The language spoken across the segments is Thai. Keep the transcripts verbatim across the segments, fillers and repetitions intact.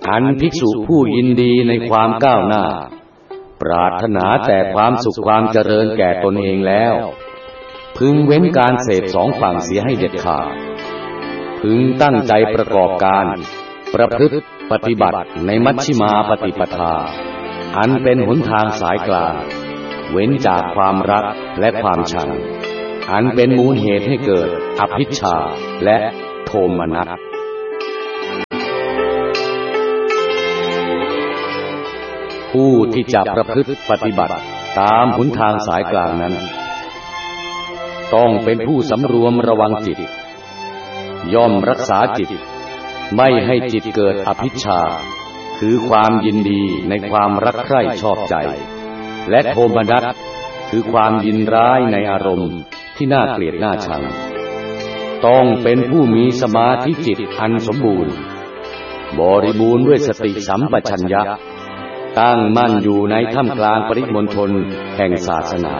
อันภิกษุผู้ยินดีในความก้าวหน้าปรารถนาแต่ความสุขความเจริญแก่ตนเองแล้วพึงเว้นการเสพสองฝั่งเสียให้เด็ดขาดพึงตั้งใจประกอบการประพฤติปฏิบัติในมัชฌิมาปฏิปทาอันเป็นหนทางสายกลางเว้นจากความรักและความชังอันเป็นมูลเหตุให้เกิดอภิชฌาและโทมนัสผู้ที่จะประพฤติปฏิบัติตามหนทางสายกลางนั้นต้องเป็นผู้สำรวมระวังจิตย่อมรักษาจิตไม่ให้จิตเกิดอภิชฌาคือความยินดีในความรักใคร่ชอบใจและโทมนัสคือความยินร้ายในอารมณ์ที่น่าเกลียดน่าชังต้องเป็นผู้มีสมาธิจิตอันสมบูรณ์บริบูรณ์ด้วยสติสัมปชัญญะตั้งมั่นอยู่ในท่ามกลางปริมณฑลแห่งศาสนา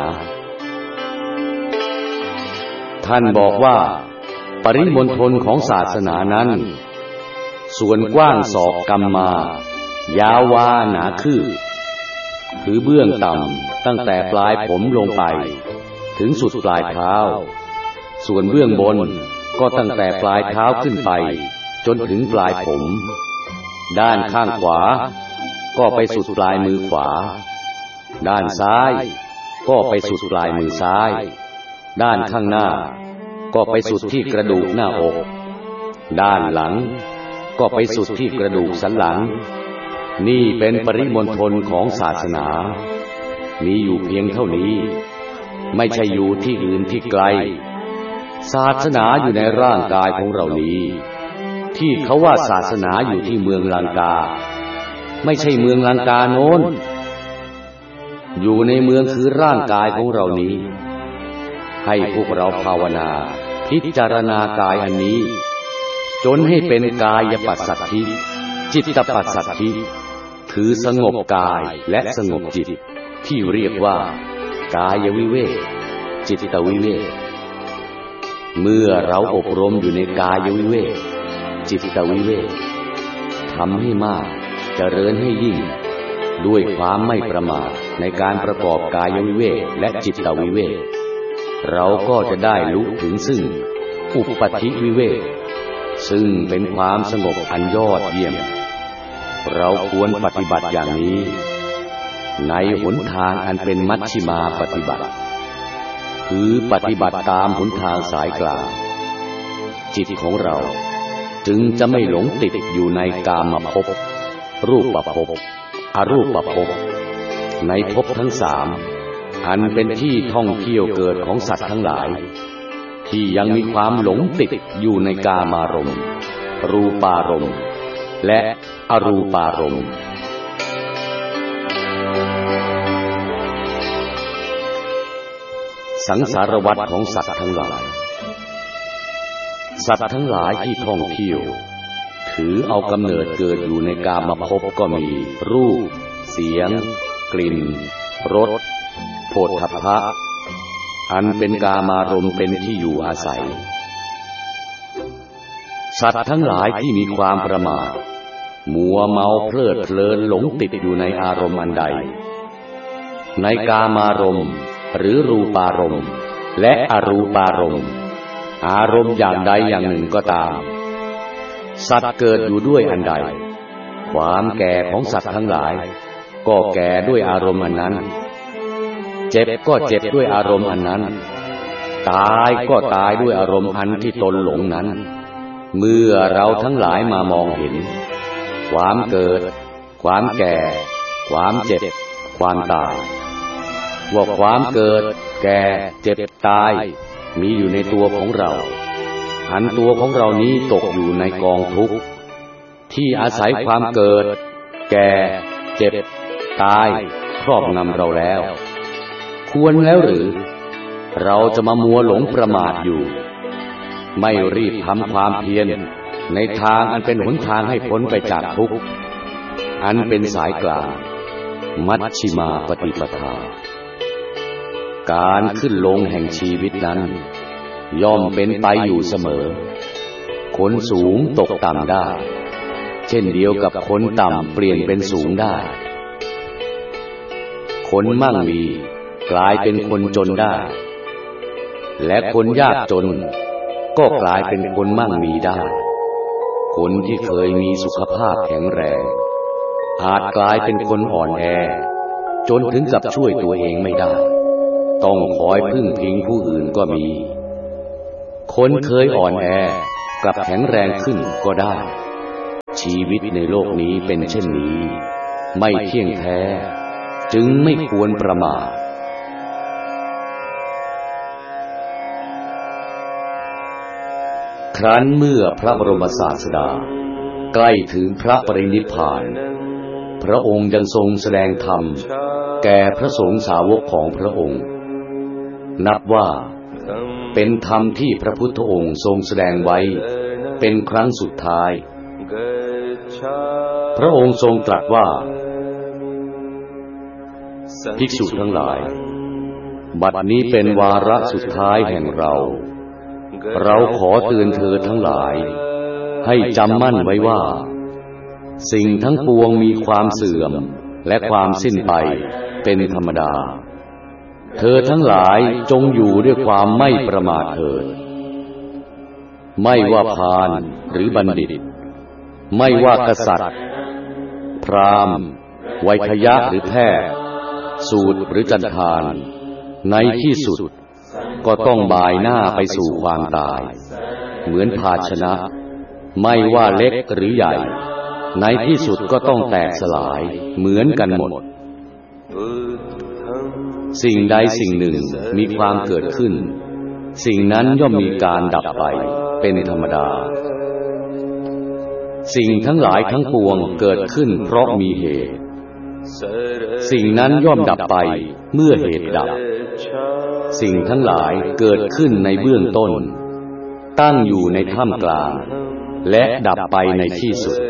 ท่านบอกว่าปริมณฑลของศาสนานั้นส่วนกว้างศอกกำมายาววาหนาคืบคือเบื้องต่ำตั้งแต่ปลายผมลงไปถึงสุดปลายเท้าส่วนเบื้องบนก็ตั้งแต่ปลายเท้าขึ้นไปจนถึงปลายผมด้านข้างขวาก็ไปสุดปลายมือขวาด้านซ้ายก็ไปสุดปลายมือซ้ายด้านข้างหน้าก็ไปสุดที่กระดูกหน้าอกด้านหลังก็ไปสุดที่กระดูกสันหลังนี่เป็นปริมณฑลของศาสนามีอยู่เพียงเท่านี้ไม่ใช่อยู่ที่อื่นที่ไกลศาสนาอยู่ในร่างกายของเรานี้ที่เขาว่าศาสนาอยู่ที่เมืองลังกาไม่ใช่เมืองลังกาโน้นอยู่ในเมืองคือร่างกายของเรานี้ให้พวกเราภาวนาพิจารณากายอันนี้จนให้เป็นกายปัสสัทธิจิตปัสสัทธิคือสงบกายและสงบจิตที่เรียกว่ากายวิเวกจิตวิเวกเมื่อเราอบรมอยู่ในกายวิเวกจิตวิเวกทำให้มากเจริญให้ยิ่งด้วยความไม่ประมาทในการประกอบกายวิเวกและจิตวิเวกเราก็จะได้รู้ถึงซึ่งอุปปัฏฐิวิเวกซึ่งเป็นความสงบอันยอดเยี่ยมเราควรปฏิบัติอย่างนี้ในหนทางอันเป็นมัชฌิมาปฏิบัติคือปฏิบัติตามหนทางสายกลางจิตของเราจึงจะไม่หลงติดอยู่ในกามภพรูปภพอรูปภพในภพทั้งสามอันเป็นที่ท่องเที่ยวเกิดของสัตว์ทั้งหลายที่ยังมีความหลงติดอยู่ในกามารมณ์รูปารมณ์และอรูปารมณ์สังสารวัฏของสัตว์ทั้งหลายสัตว์ทั้งหลายที่ท่องเที่ยวถือเอากำเนิดเกิดอยู่ในกามภพก็มีรูปเสียงกลิ่นรสโผฏฐัพพะอันเป็นกามารมณ์เป็นที่อยู่อาศัยสัตว์ทั้งหลายที่มีความประมาทมัวเมาเพลิดเพลินหลงติดอยู่ในอารมณ์อันใดในกามารมณ์หรือรูปารมณ์และอรูปารมณ์อารมณ์อย่างใดอย่างหนึ่งก็ตามสัตว์เกิดอยู่ด้วยอันใดความแก่ของสัตว์ทั้งหลายก็แก่ด้วยอารมณ์อันนั้นเจ็บก็เจ็บด้วยอารมณ์อันนั้นตายก็ตายด้วยอารมณ์อันที่ตนหลงนั้นเมื่อเราทั้งหลายมามองเห็นความเกิดความแก่ความเจ็บความตายว่าความเกิดแก่เจ็บตายมีอยู่ในตัวของเราอันตัวของเรานี้ตกอยู่ในกองทุกข์ที่อาศัยความเกิดแก่เจ็บตายครอบงำเราแล้วควรแล้วหรือเราจะมามัวหลงประมาทอยู่ไม่รีบทำความเพียรในทางอันเป็นหนทางให้พ้นไปจากทุกข์อันเป็นสายกลางมัชฌิมาปฏิปทาการขึ้นลงแห่งชีวิตนั้นย่อมเป็นไปอยู่เสมอคนสูงตกต่ำได้เช่นเดียวกับคนต่ำเปลี่ยนเป็นสูงได้คนมั่งมีกลายเป็นคนจนได้และคนยากจนก็กลายเป็นคนมั่งมีได้คนที่เคยมีสุขภาพแข็งแรงอาจกลายเป็นคนอ่อนแอจนถึงกับช่วยตัวเองไม่ได้ต้องคอยพึ่งพิงผู้อื่นก็มีคนเคยอ่อนแอกลับแข็งแรงขึ้นก็ได้ชีวิตในโลกนี้เป็นเช่นนี้ไม่เที่ยงแท้จึงไม่ควรประมาทครั้นเมื่อพระบรมศาสดาใกล้ถึงพระปรินิพพานพระองค์ยังทรงแสดงธรรมแก่พระสงฆ์สาวกของพระองค์นับว่าเป็นธรรมที่พระพุทธองค์ทรงแสดงไว้เป็นครั้งสุดท้ายพระองค์ทรงตรัสว่าภิกษุทั้งหลายบัดนี้เป็นวาระสุดท้ายแห่งเราเราขอเตือนเธอทั้งหลายให้จำมั่นไว้ว่าสิ่งทั้งปวงมีความเสื่อมและความสิ้นไปเป็นธรรมดาเธอทั้งหลายจงอยู่ด้วยความไม่ประมาทเถิดไม่ว่าพาลหรือบัณฑิตไม่ว่ากษัตริย์พราหมณ์ไวยทยะหรือแพทย์สูตรหรือจันทานในที่สุดก็ต้องบ่ายหน้าไปสู่ความตายเหมือนภาชนะไม่ว่าเล็กหรือใหญ่ในที่สุดก็ต้องแตกสลายเหมือนกันหมดสิ่งใดสิ่งหนึ่งมีความเกิดขึ้นสิ่งนั้นย่อมมีการดับไปเป็นธรรมดาสิ่งทั้งหลายทั้งปวงเกิดขึ้นเพราะมีเหตุสิ่งนั้นย่อมดับไปเมื่อเหตุดับสิ่งทั้งหลายเกิดขึ้นในเบื้องต้นตั้งอยู่ในท่ามกลางและดับไปในที่สุด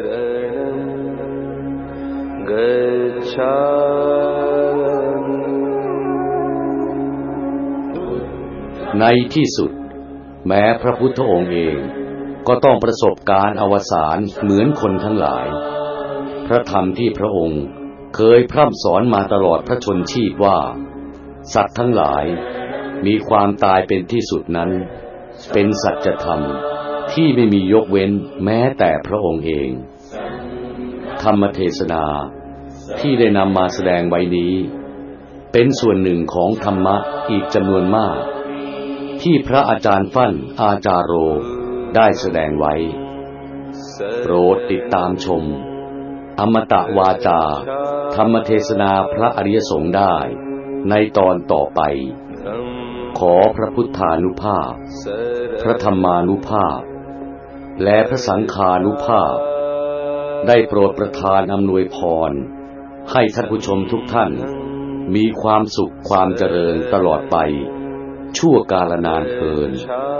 ในที่สุดแม้พระพุทธองค์เองก็ต้องประสบการณ์อวสานเหมือนคนทั้งหลายพระธรรมที่พระองค์เคยพร่ำสอนมาตลอดพระชนชีพว่าสัตว์ทั้งหลายมีความตายเป็นที่สุดนั้นเป็นสัจธรรมที่ไม่มียกเว้นแม้แต่พระองค์เองธรรมเทศนาที่ได้นำมาแสดงไว้นี้เป็นส่วนหนึ่งของธรรมะอีกจำนวนมากที่พระอาจารย์ฟั่นอาจารโรได้แสดงไว้โปรดติดตามชมอมตะวาจาธรรมเทศนาพระอริยสงฆ์ได้ในตอนต่อไปขอพระพุทธานุภาพพระธรรมานุภาพและพระสังฆานุภาพได้โปรดประทานอำนวยพรให้ท่านผู้ชมทุกท่านมีความสุขความเจริญตลอดไปชั่วกาลนานเทอญ